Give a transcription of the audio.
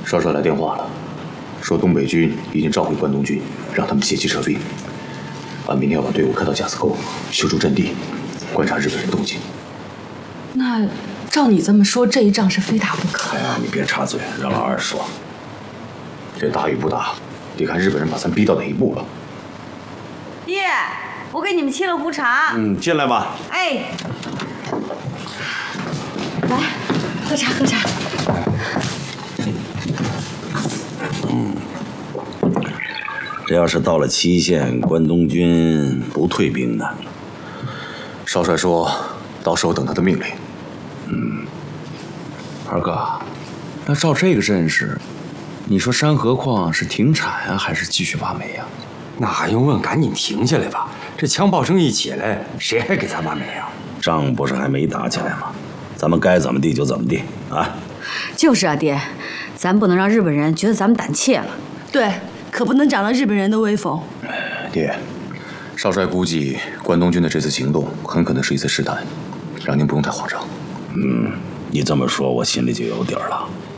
少帅来电话了，说东北军已经召回关东军，让他们歇机撤兵。俺明天要把队伍开到甲子沟，修筑阵地，观察日本人动静。 那照你这么说，这一仗是非打不可。 哎呀，你别插嘴，让老二说。 这打与不打，得看日本人把咱逼到哪一步了。 爹，我给你们沏了壶茶。 进来吧。 哎， 来，喝茶喝茶。 这要是到了期限，关东军不退兵呢？ 少帅说，到时候等他的命令。 二哥，那照这个阵势，你说山河矿是停产啊，还是继续挖煤呀？ 那还用问？赶紧停下来吧！这枪炮声一起来，谁还给咱挖煤啊？ 仗不是还没打起来吗？咱们该怎么地就怎么地啊！ 就是啊，爹，咱不能让日本人觉得咱们胆怯了。 对，可不能长了日本人的威风。 爹，少帅估计关东军的这次行动很可能是一次试探，让您不用太慌张。 你这么说，我心里就有底儿了。